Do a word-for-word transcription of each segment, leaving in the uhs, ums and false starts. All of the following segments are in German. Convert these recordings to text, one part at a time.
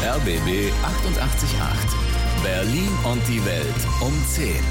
R B B achtundachtzig Komma acht. Berlin und die Welt um zehn.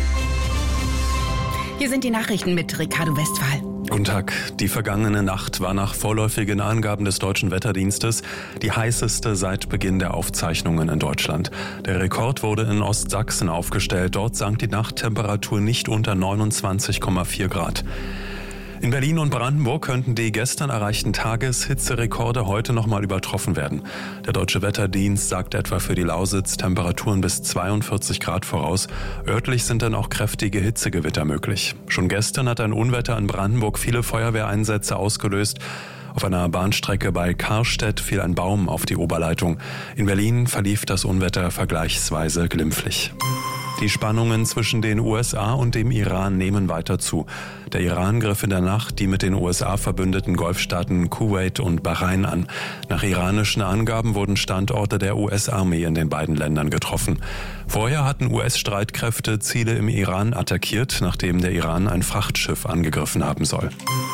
Hier sind die Nachrichten mit Ricardo Westphal. Guten Tag. Die vergangene Nacht war nach vorläufigen Angaben des Deutschen Wetterdienstes die heißeste seit Beginn der Aufzeichnungen in Deutschland. Der Rekord wurde in Ostsachsen aufgestellt. Dort sank die Nachttemperatur nicht unter neunundzwanzig Komma vier Grad. In Berlin und Brandenburg könnten die gestern erreichten Tageshitzerekorde heute nochmal übertroffen werden. Der Deutsche Wetterdienst sagt etwa für die Lausitz Temperaturen bis zweiundvierzig Grad voraus. Örtlich sind dann auch kräftige Hitzegewitter möglich. Schon gestern hat ein Unwetter in Brandenburg viele Feuerwehreinsätze ausgelöst. Auf einer Bahnstrecke bei Karstedt fiel ein Baum auf die Oberleitung. In Berlin verlief das Unwetter vergleichsweise glimpflich. Die Spannungen zwischen den U S A und dem Iran nehmen weiter zu. Der Iran griff in der Nacht die mit den U S A verbündeten Golfstaaten Kuwait und Bahrain an. Nach iranischen Angaben wurden Standorte der U S-Armee in den beiden Ländern getroffen. Vorher hatten U S-Streitkräfte Ziele im Iran attackiert, nachdem der Iran ein Frachtschiff angegriffen haben soll.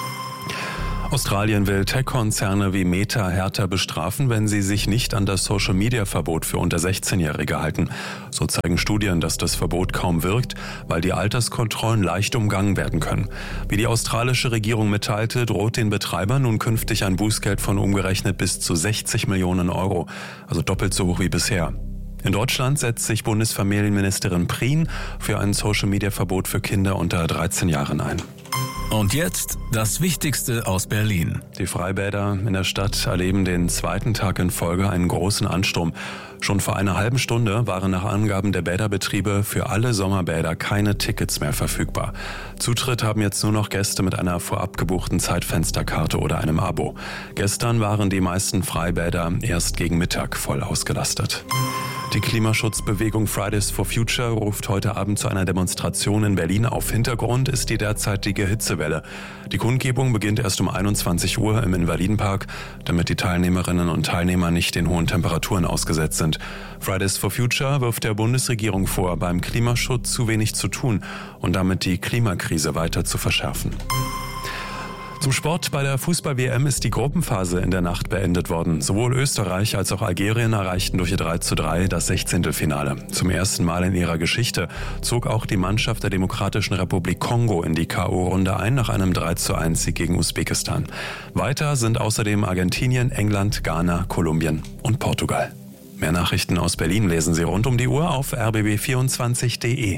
Australien will Tech-Konzerne wie Meta härter bestrafen, wenn sie sich nicht an das Social-Media-Verbot für unter sechzehnjährige halten. So zeigen Studien, dass das Verbot kaum wirkt, weil die Alterskontrollen leicht umgangen werden können. Wie die australische Regierung mitteilte, droht den Betreibern nun künftig ein Bußgeld von umgerechnet bis zu sechzig Millionen Euro, also doppelt so hoch wie bisher. In Deutschland setzt sich Bundesfamilienministerin Prien für ein Social-Media-Verbot für Kinder unter dreizehn Jahren ein. Und jetzt das Wichtigste aus Berlin. Die Freibäder in der Stadt erleben den zweiten Tag in Folge einen großen Ansturm. Schon vor einer halben Stunde waren nach Angaben der Bäderbetriebe für alle Sommerbäder keine Tickets mehr verfügbar. Zutritt haben jetzt nur noch Gäste mit einer vorab gebuchten Zeitfensterkarte oder einem Abo. Gestern waren die meisten Freibäder erst gegen Mittag voll ausgelastet. Die Klimaschutzbewegung Fridays for Future ruft heute Abend zu einer Demonstration in Berlin auf. Hintergrund ist die derzeitige Hitzewelle. Die Kundgebung beginnt erst um einundzwanzig Uhr im Invalidenpark, damit die Teilnehmerinnen und Teilnehmer nicht den hohen Temperaturen ausgesetzt sind. Fridays for Future wirft der Bundesregierung vor, beim Klimaschutz zu wenig zu tun und damit die Klimakrise weiter zu verschärfen. Zum Sport: Bei der Fußball-W M ist die Gruppenphase in der Nacht beendet worden. Sowohl Österreich als auch Algerien erreichten durch ihr drei zu drei das Sechzehntelfinale. Zum ersten Mal in ihrer Geschichte zog auch die Mannschaft der Demokratischen Republik Kongo in die K O-Runde ein nach einem drei zu eins Sieg gegen Usbekistan. Weiter sind außerdem Argentinien, England, Ghana, Kolumbien und Portugal. Mehr Nachrichten aus Berlin lesen Sie rund um die Uhr auf r b b vierundzwanzig punkt d e.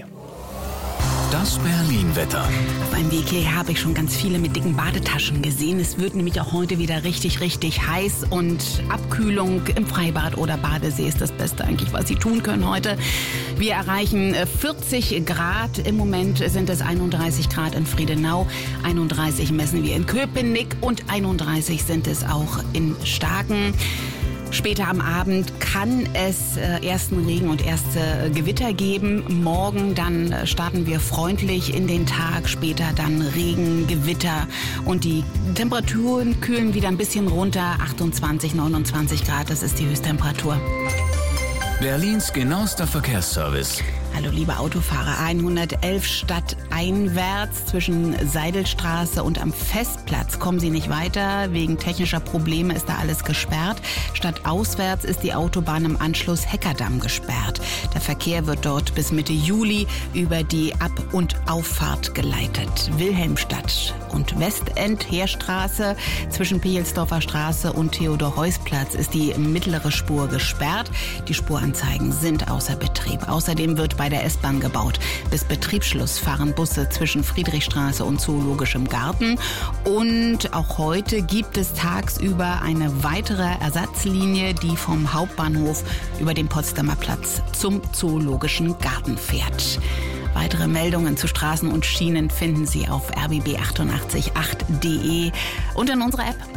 Das Berlin-Wetter. Auf einem Weg hier habe ich schon ganz viele mit dicken Badetaschen gesehen. Es wird nämlich auch heute wieder richtig, richtig heiß und Abkühlung im Freibad oder Badesee ist das Beste eigentlich, was Sie tun können heute. Wir erreichen vierzig Grad. Im Moment sind es einunddreißig Grad in Friedenau, einunddreißig messen wir in Köpenick und einunddreißig sind es auch in Starken. Später am Abend kann es äh, ersten Regen und erste äh, Gewitter geben. Morgen dann äh, starten wir freundlich in den Tag, später dann Regen, Gewitter und die Temperaturen kühlen wieder ein bisschen runter. achtundzwanzig, neunundzwanzig Grad, das ist die Höchsttemperatur. Berlins genauester Verkehrsservice. Hallo liebe Autofahrer, hundertelf stadteinwärts zwischen Seidelstraße und am Festplatz kommen Sie nicht weiter. Wegen technischer Probleme ist da alles gesperrt. Stadtauswärts ist die Autobahn im Anschluss Heckerdamm gesperrt. Der Verkehr wird dort bis Mitte Juli über die Ab- und Auffahrt geleitet. Wilhelmstadt und Westend, Heerstraße zwischen Pichelsdorfer Straße und Theodor-Heuss-Platz ist die mittlere Spur gesperrt. Die Spuranzeigen sind außer Betrieb. Außerdem wird bei der S-Bahn gebaut. Bis Betriebsschluss fahren Busse zwischen Friedrichstraße und Zoologischem Garten. Und auch heute gibt es tagsüber eine weitere Ersatzlinie, die vom Hauptbahnhof über den Potsdamer Platz zum Zoologischen Garten fährt. Weitere Meldungen zu Straßen und Schienen finden Sie auf r b b achtundachtzig Komma acht punkt d e und in unserer App.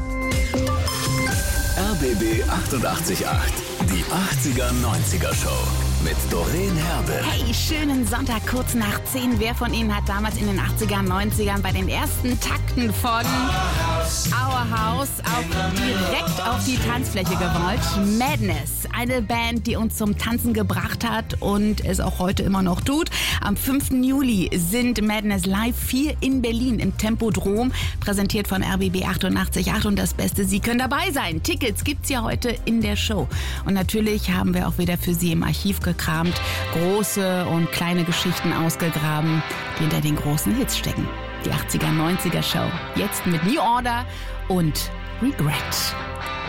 R B B achtundachtzig Komma acht, die achtziger neunziger Show mit Doreen Herbe. Hey, schönen Sonntag kurz nach zehn. Wer von Ihnen hat damals in den achtziger, neunzigern bei den ersten Takten von Our House, auch direkt auf die Tanzfläche gerollt. Madness, eine Band, die uns zum Tanzen gebracht hat und es auch heute immer noch tut. Am fünften Juli sind Madness Live vier in Berlin im Tempodrom, präsentiert von R B B achtundachtzig Komma acht und das Beste, Sie können dabei sein. Tickets gibt's ja heute in der Show. Und natürlich haben wir auch wieder für Sie im Archiv gekramt, große und kleine Geschichten ausgegraben, die hinter den großen Hits stecken. Die achtziger, neunziger Show. Jetzt mit New Order und Regret.